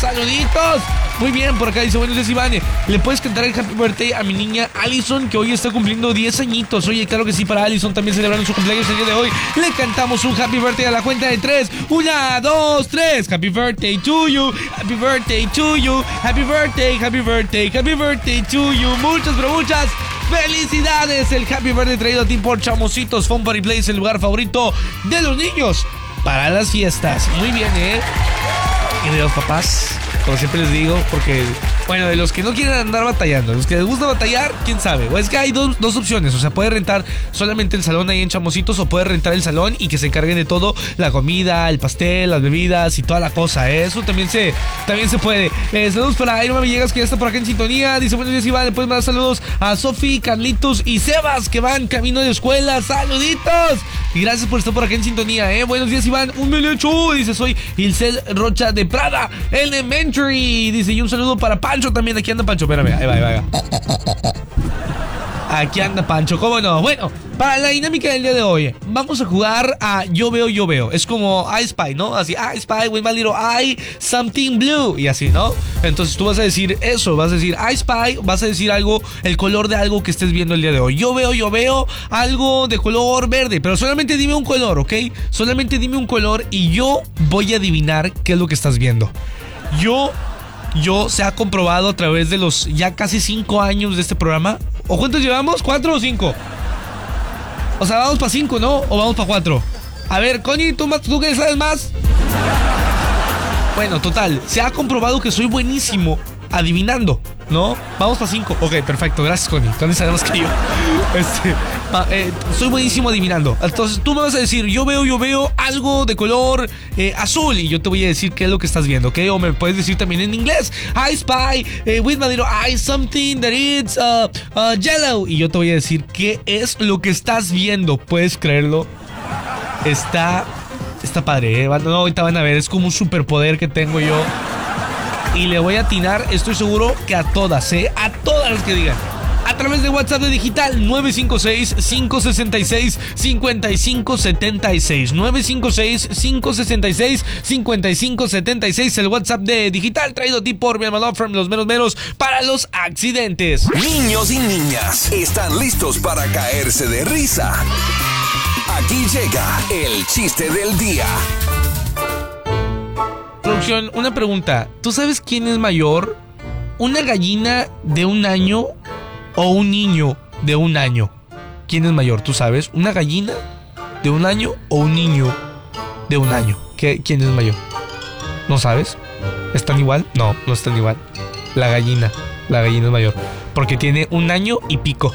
saluditos. Muy bien, por acá dice, buenos días, Iván. ¿Le puedes cantar el happy birthday a mi niña Allison, que hoy está cumpliendo 10 añitos? Oye, claro que sí, para Allison también celebrando su cumpleaños el día de hoy. Le cantamos un happy birthday a la cuenta de 3. 1, 2, 3. Happy birthday to you. Happy birthday to you. Happy birthday, happy birthday, happy birthday to you. Muchas, pero muchas felicidades. El happy birthday traído a ti por Chamositos Fun Party Place, el lugar favorito de los niños para las fiestas. Muy bien, y de los papás, como siempre les digo, porque, bueno, de los que no quieren andar batallando, los que les gusta batallar, quién sabe. O es que hay dos opciones, o sea, puede rentar solamente el salón ahí en Chamositos, o puede rentar el salón y que se encarguen de todo, la comida, el pastel, las bebidas y toda la cosa, eso también se puede. Saludos para Irma Villegas, que ya está por acá en sintonía. Dice, buenos días, Iván. Después mandar saludos a Sofi, Carlitos y Sebas, que van camino de escuela. ¡Saluditos! Y gracias por estar por acá en sintonía, Buenos días, Iván. Un melocho. Dice, soy Ilcel Rocha de Prada Elementary. Dice, y un saludo para Pancho también. Aquí anda Pancho. Espérame, ahí va. Aquí anda Pancho, ¿cómo no? Bueno, para la dinámica del día de hoy, vamos a jugar a Yo Veo. Es como I Spy, ¿no? Así, I Spy with my little eye, something blue. Y así, ¿no? Entonces tú vas a decir eso, vas a decir I Spy, vas a decir algo, el color de algo que estés viendo el día de hoy. Yo veo algo de color verde, pero solamente dime un color, ¿ok? Solamente dime un color y yo voy a adivinar qué es lo que estás viendo. Yo se ha comprobado a través de los ya casi 5 años de este programa. ¿O cuántos llevamos? ¿4 o 5? O sea, vamos para 5, ¿no? ¿O vamos para 4? A ver, Connie, ¿tú qué sabes más? Bueno, total, se ha comprobado que soy buenísimo adivinando, ¿no? Vamos para 5. Ok, perfecto, gracias, Connie. Connie sabe más que yo. Soy buenísimo adivinando. Entonces tú me vas a decir, yo veo algo de color azul, y yo te voy a decir qué es lo que estás viendo, ¿ok? O me puedes decir también en inglés, I spy with my little eye something that is yellow, y yo te voy a decir qué es lo que estás viendo. ¿Puedes creerlo? Está padre, No, ahorita van a ver, es como un superpoder que tengo yo. Y le voy a atinar, estoy seguro que a todas, a todas las que digan. A través de WhatsApp de digital 956-566-5576. 956-566-5576. El WhatsApp de digital traído a ti por mi hermano from los meros para los accidentes. Niños y niñas están listos para caerse de risa. Aquí llega el chiste del día. Producción, una pregunta. ¿Tú sabes quién es mayor? ¿Una gallina de 1 año o un niño de 1 año? ¿Quién es mayor? ¿Tú sabes? ¿Una gallina de 1 año o un niño de 1 año? ¿Quién es mayor? ¿No sabes? ¿Están igual? No están igual. La gallina es mayor, porque tiene 1 año y pico.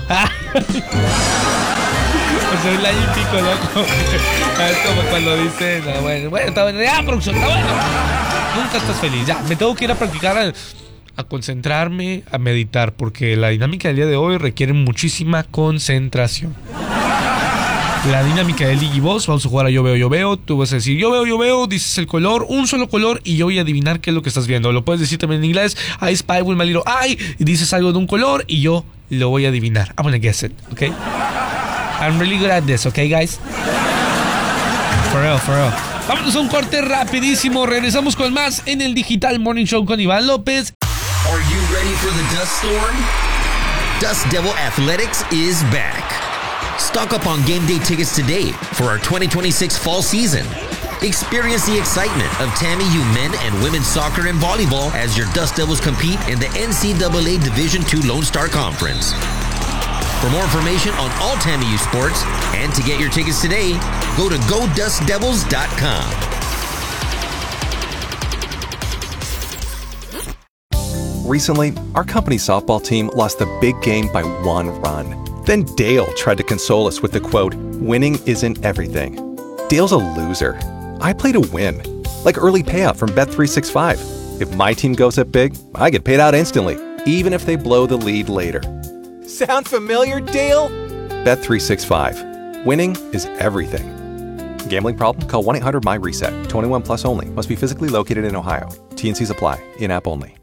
O sea, 1 año y pico, loco. Es como cuando dicen, bueno, está bueno, ya, producción, está bueno. Nunca estás feliz, ya, me tengo que ir a practicar, a concentrarme, a meditar, porque la dinámica del día de hoy requiere muchísima concentración. La dinámica del Digiboss, vamos a jugar a Yo Veo. Tú vas a decir yo veo, dices el color, un solo color, y yo voy a adivinar qué es lo que estás viendo. Lo puedes decir también en inglés, I spy with my little eye, y dices algo de un color y yo lo voy a adivinar. I'm gonna guess it, okay? I'm really good at this, okay, guys? For real. Vámonos a un corte rapidísimo. Regresamos con más en el Digital Morning Show con Iván López. Are you ready for the dust storm? Dust Devil Athletics is back. Stock up on game day tickets today for our 2026 fall season. Experience the excitement of TAMU men and women's soccer and volleyball as your Dust Devils compete in the NCAA Division II Lone Star Conference. For more information on all TAMU sports and to get your tickets today, go to GoDustDevils.com. Recently, our company's softball team lost the big game by 1 run. Then Dale tried to console us with the quote, "Winning isn't everything." Dale's a loser. I play to win, like early payout from Bet365. If my team goes up big, I get paid out instantly, even if they blow the lead later. Sound familiar, Dale? Bet365. Winning is everything. Gambling problem? Call 1-800-MY-RESET. 21 plus only. Must be physically located in Ohio. T&Cs apply. In-app only.